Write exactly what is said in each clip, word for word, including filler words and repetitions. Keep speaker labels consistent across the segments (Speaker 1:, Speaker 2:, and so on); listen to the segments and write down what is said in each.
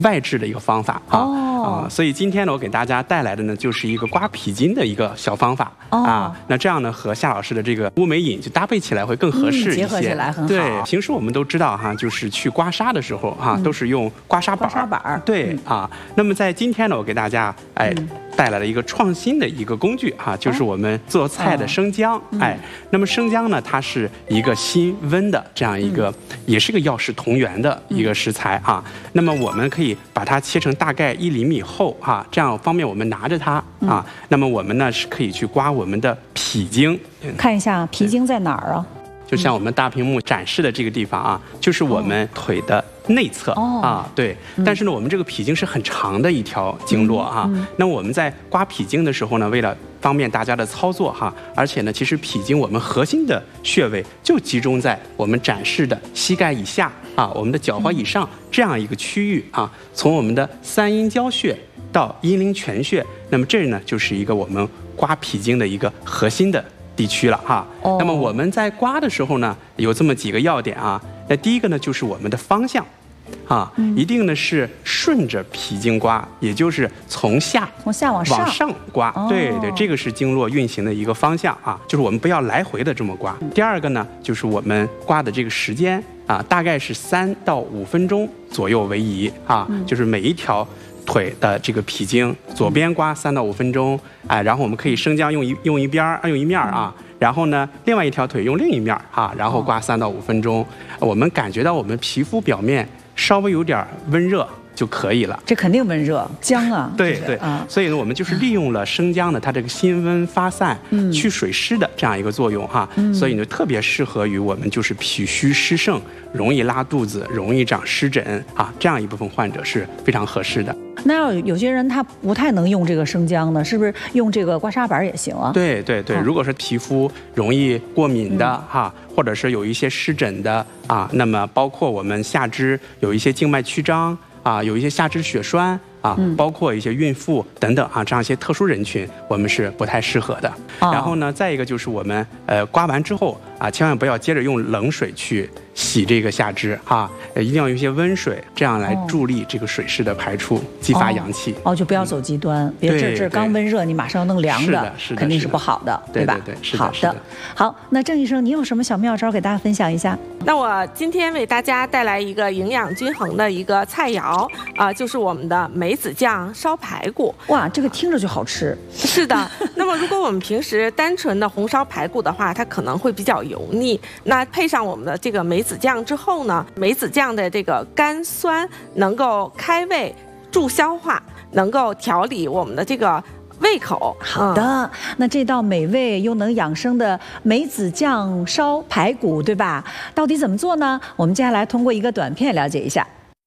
Speaker 1: 外置的一个方法啊。
Speaker 2: 哦、
Speaker 1: 啊，所以今天呢，我给大家带来的呢，就是一个刮皮筋的一个小方法、
Speaker 2: 哦、
Speaker 1: 啊。那这样呢，和夏老师的这个乌梅饮就搭配起来会更合适一些，
Speaker 2: 嗯、结合起来很好。
Speaker 1: 对，平时我们都知道哈，就是去刮痧的时候哈，嗯、都是用刮痧板。
Speaker 2: 刮痧板。
Speaker 1: 对、嗯、啊。那么在今天呢，我给大家哎。嗯带来了一个创新的一个工具哈、啊，就是我们做菜的生姜。哦、哎，那么生姜呢，它是一个辛温的这样一个，嗯、也是个药食同源的一个食材啊。嗯、那么我们可以把它切成大概一厘米厚哈、啊，这样方便我们拿着它啊。嗯、那么我们呢是可以去刮我们的脾经，
Speaker 2: 看一下脾经在哪儿啊？
Speaker 1: 就像我们大屏幕展示的这个地方啊，就是我们腿的内侧、
Speaker 2: 哦、
Speaker 1: 啊，对。但是呢，我们这个脾经是很长的一条经络啊。嗯嗯、那我们在刮脾经的时候呢，为了方便大家的操作哈，而且呢，其实脾经我们核心的穴位就集中在我们展示的膝盖以下啊，我们的脚踝以上这样一个区域啊，从我们的三阴交穴到阴陵泉穴，那么这呢就是一个我们刮脾经的一个核心的地区了哈。
Speaker 2: 哦、
Speaker 1: 那么我们在刮的时候呢，有这么几个要点啊。那第一个呢，就是我们的方向，啊，嗯、一定呢是顺着脾经刮，也就是从下
Speaker 2: 从下往上
Speaker 1: 往上刮。
Speaker 2: 哦、
Speaker 1: 对对，这个是经络运行的一个方向啊，就是我们不要来回的这么刮。嗯、第二个呢，就是我们刮的这个时间啊，大概是三到五分钟左右为宜啊，嗯、就是每一条腿的这个脾经，左边刮三到五分钟，哎，然后我们可以生姜用一用一边儿，用一面啊，然后呢，另外一条腿用另一面啊，然后刮三到五分钟，我们感觉到我们皮肤表面稍微有点温热就可以了。
Speaker 2: 这肯定温热，姜啊。
Speaker 1: 对对啊，所以呢，我们就是利用了生姜呢，它这个辛温发散、嗯、去水湿的这样一个作用哈，嗯、所以呢，特别适合于我们就是脾虚湿盛、容易拉肚子、容易长湿疹啊这样一部分患者是非常合适的。
Speaker 2: 那要有些人他不太能用这个生姜呢，是不是用这个刮痧板也行啊？
Speaker 1: 对对对，如果是皮肤容易过敏的、嗯、哈，或者是有一些湿疹的啊，那么包括我们下肢有一些静脉曲张啊，有一些下肢血栓啊，嗯、包括一些孕妇等等啊，这样一些特殊人群，我们是不太适合的。哦、然后呢，再一个就是我们呃刮完之后啊，千万不要接着用冷水去洗这个下肢哈、啊，一定要用一些温水，这样来助力这个水湿的排出，激发阳气。
Speaker 2: 哦，哦就不要走极端，嗯、别这这刚温热，你马上要弄凉的，
Speaker 1: 是的，是的，
Speaker 2: 肯定是不好的，
Speaker 1: 对
Speaker 2: 吧？
Speaker 1: 对对，是
Speaker 2: 的。好的，好，那郑医生，你有什么小妙招给大家分享一下？
Speaker 3: 那我今天为大家带来一个营养均衡的一个菜肴啊、呃，就是我们的梅子酱烧排骨。
Speaker 2: 哇，这个听着就好吃。
Speaker 3: 是的。那么如果我们平时单纯的红烧排骨的话，它可能会比较油腻。那配上我们的这个梅子酱之后呢，梅子酱的这个甘酸能够开胃、助消化，能够调理我们的这个胃口。
Speaker 2: 好的，嗯、那这道美味又能养生的梅子酱烧排骨，对吧？到底怎么做呢？我们接下来通过一个短片了解一下。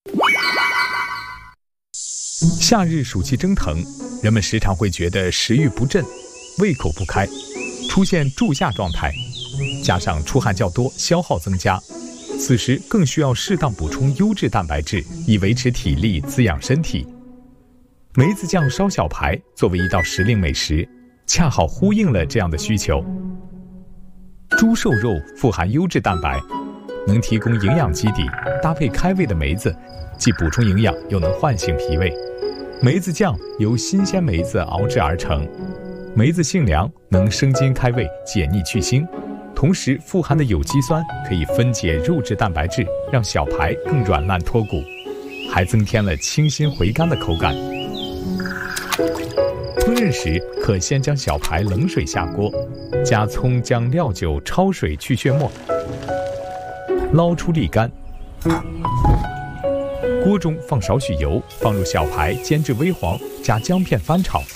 Speaker 4: 夏日暑气蒸腾，人们时常会觉得食欲不振、胃口不开，出现助夏状态，加上出汗较多，消耗增加，此时更需要适当补充优质蛋白质，以维持体力、滋养身体。梅子酱烧小排作为一道时令美食，恰好呼应了这样的需求。猪瘦肉富含优质蛋白，能提供营养基底，搭配开胃的梅子，既补充营养，又能唤醒脾胃。梅子酱由新鲜梅子熬制而成，梅子性凉，能生津开胃、解腻去腥，同时富含的有机酸可以分解肉质蛋白质，让小排更软烂脱骨，还增添了清新回甘的口感。烹饪时可先将小排冷水下锅，加葱姜料酒焯水去血沫，捞出沥干。锅中放少许油，放入小排煎至微黄，加姜片翻炒，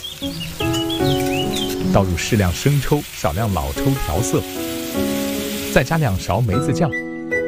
Speaker 4: 倒入适量生抽、少量老抽调色，再加两勺梅子酱，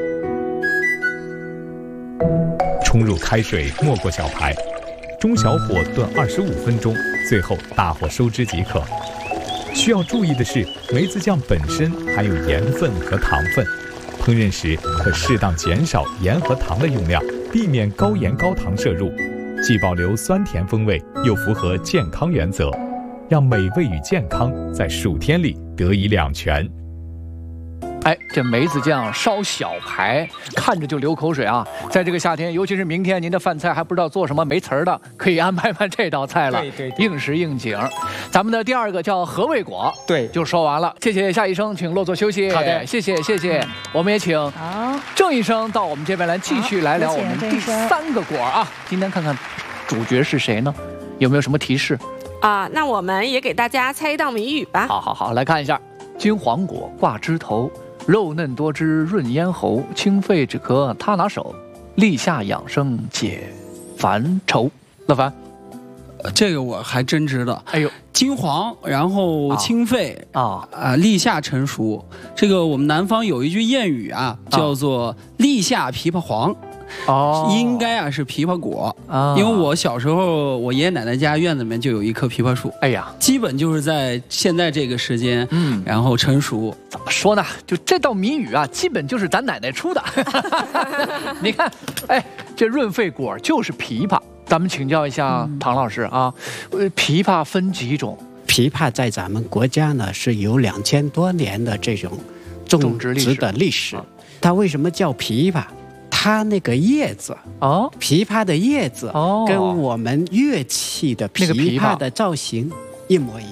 Speaker 4: 冲入开水没过小排，中小火炖二十五分钟，最后大火收汁即可。需要注意的是，梅子酱本身含有盐分和糖分，烹饪时可适当减少盐和糖的用量，避免高盐高糖摄入，既保留酸甜风味，又符合健康原则，让美味与健康在数天里得以两全。
Speaker 5: 哎，这梅子酱烧小排，看着就流口水啊！在这个夏天，尤其是明天，您的饭菜还不知道做什么没词儿的，可以安排安这道菜了。
Speaker 6: 对对对，
Speaker 5: 应时应景。咱们的第二个叫和味果，
Speaker 6: 对，
Speaker 5: 就说完了。谢谢夏医生，请落座休息。
Speaker 6: 好的，
Speaker 5: 谢谢谢谢。我们也请
Speaker 2: 好
Speaker 5: 郑医生到我们这边来继续来聊我们第三个果啊。今天看看主角是谁呢？有没有什么提示？
Speaker 3: 啊、那我们也给大家猜一道谜语吧。
Speaker 5: 好好好，来看一下：金黄果挂枝头，肉嫩多汁润咽喉，清肺止咳他拿手，立夏养生解烦愁。乐凡，
Speaker 7: 呃这个我还真知道。
Speaker 5: 哎呦，
Speaker 7: 金黄，然后清肺
Speaker 5: 啊
Speaker 7: 啊、呃，立夏成熟。这个我们南方有一句谚语啊，叫做“立夏枇杷黄”。
Speaker 5: 哦，
Speaker 7: 应该啊是枇杷果
Speaker 5: 啊，
Speaker 7: 因为我小时候我爷爷奶奶家院子里面就有一棵枇杷树，
Speaker 5: 哎呀，
Speaker 7: 基本就是在现在这个时间，嗯，然后成熟。
Speaker 5: 怎么说呢？就这道谜语啊，基本就是咱奶奶出的。你看，哎，这润肺果就是枇杷。咱们请教一下唐老师啊，呃，枇杷分几种？
Speaker 8: 枇杷在咱们国家呢是有两千多年的这种种植的历史。它为什么叫枇杷？它那个叶子
Speaker 5: 哦，
Speaker 8: 枇杷的叶子
Speaker 5: 哦，
Speaker 8: 跟我们乐器的枇杷的造型一模一样。